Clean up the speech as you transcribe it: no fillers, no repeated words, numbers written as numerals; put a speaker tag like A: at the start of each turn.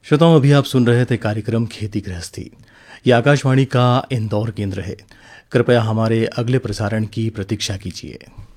A: श्रोताओं, अभी आप सुन रहे थे कार्यक्रम खेती गृहस्थी। ये आकाशवाणी का इंदौर केंद्र है। कृपया हमारे अगले प्रसारण की प्रतीक्षा कीजिए।